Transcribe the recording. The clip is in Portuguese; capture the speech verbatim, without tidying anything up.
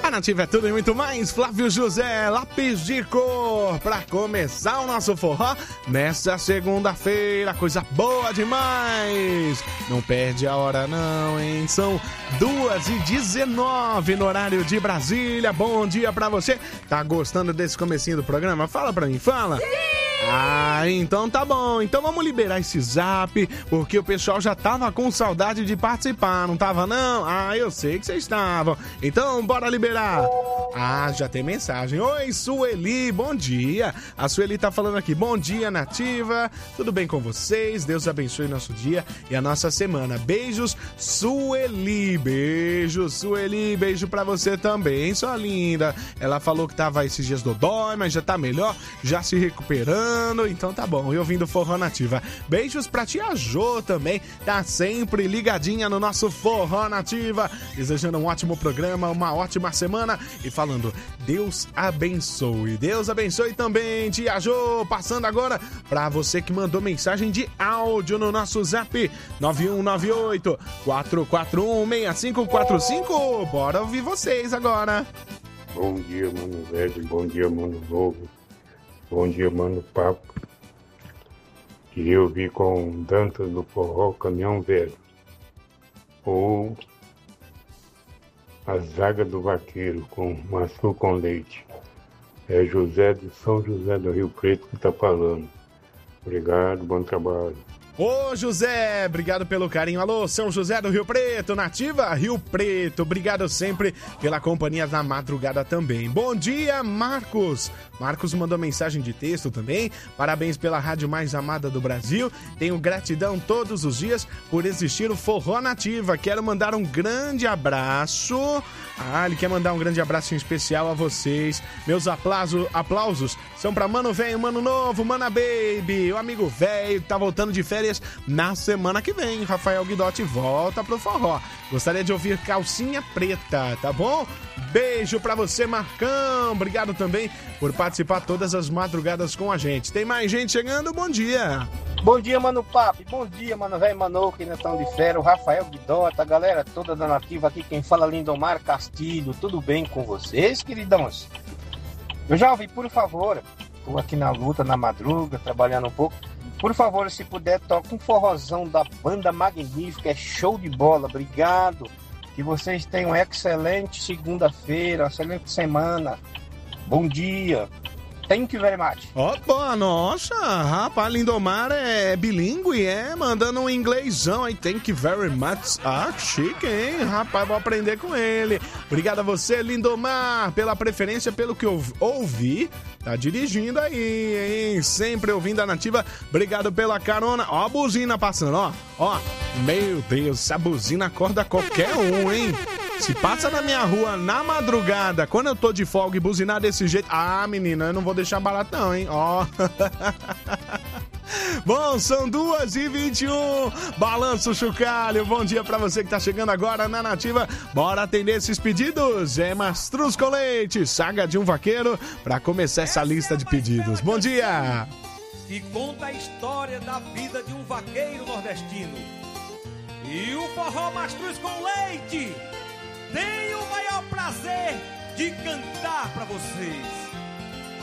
A Nativa é tudo e muito mais. Flávio José, lápis de cor, pra começar o nosso forró nessa segunda-feira. Coisa boa demais. Não perde a hora não, hein? São duas e dezenove no horário de Brasília. Bom dia pra você. Tá gostando desse comecinho do programa? Fala pra mim, fala. Sim! Ah, então tá bom. Então vamos liberar esse zap, porque o pessoal já tava com saudade de participar, não tava não? Ah, eu sei que vocês estavam. Então bora liberar. Ah, já tem mensagem. Oi, Sueli, bom dia. A Sueli tá falando aqui, bom dia, Nativa. Tudo bem com vocês? Deus abençoe nosso dia e a nossa semana. Beijos, Sueli. Beijo, Sueli. Beijo pra você também, sua linda. Ela falou que tava esses dias dodói, mas já tá melhor, já se recuperando. Então tá bom, e ouvindo Forró Nativa. Beijos pra tia Jô também, tá sempre ligadinha no nosso Forró Nativa, desejando um ótimo programa, uma ótima semana e falando, Deus abençoe. Deus abençoe também, tia Jô. Passando agora pra você que mandou mensagem de áudio no nosso zap nove um nove oito, quatro quatro um, seis cinco quatro cinco. Bora ouvir vocês agora. Bom dia, mano velho, bom dia, mano novo. Bom dia, mano Papo. Queria ouvir com Dantas do Forró Caminhão Velho. Ou A Zaga do Vaqueiro com Maçã com Leite. É José de São José do Rio Preto que tá falando. Obrigado, bom trabalho. Ô José, obrigado pelo carinho. Alô, São José do Rio Preto, Nativa Rio Preto. Obrigado sempre pela companhia na madrugada também. Bom dia, Marcos. Marcos mandou mensagem de texto também. Parabéns pela rádio mais amada do Brasil. Tenho gratidão todos os dias por existir o Forró Nativa. Quero mandar um grande abraço. Ah, ele quer mandar um grande abraço em especial a vocês. Meus aplausos, aplausos são pra Mano Velho, Mano Novo, Mana Baby, o amigo velho que tá voltando de férias na semana que vem. Rafael Guidotti volta pro forró. Gostaria de ouvir Calcinha Preta, tá bom? Beijo pra você, Marcão. Obrigado também por participar todas as madrugadas com a gente. Tem mais gente chegando? Bom dia. Bom dia, Mano Papo. Bom dia, Mano Velho Mano, que ainda estão de férias. O Rafael Guidota, a galera toda da Nativa aqui. Quem fala, Lindomar Castilho. Tudo bem com vocês, queridãos? Eu já ouvi, por favor. Tô aqui na luta, na madruga, trabalhando um pouco. Por favor, se puder, toca um forrozão da Banda Magnífica. É show de bola. Obrigado. Que vocês tenham uma excelente segunda-feira, uma excelente semana. Bom dia. Thank you very much. Opa, nossa, rapaz, Lindomar é bilíngue, é? Mandando um inglêsão aí, thank you very much. Ah, chique, hein? Rapaz, vou aprender com ele. Obrigado a você, Lindomar, pela preferência, pelo que eu ouvi. Tá dirigindo aí, hein? Sempre ouvindo a Nativa. Obrigado pela carona. Ó a buzina passando, ó. Ó, meu Deus, essa buzina acorda qualquer um, hein? Se passa na minha rua na madrugada, quando eu tô de folga e buzinar desse jeito... Ah, menina, eu não vou deixar barato não, hein? Ó. Bom, são duas e vinte e um. Balanço Chocalho. Bom dia pra você que tá chegando agora na Nativa. Bora atender esses pedidos. É Mastruz com Leite, Saga de um Vaqueiro, pra começar essa lista de pedidos. Bom dia. E conta a história da vida de um vaqueiro nordestino. E o forró Mastruz com Leite tenho o maior prazer de cantar pra vocês.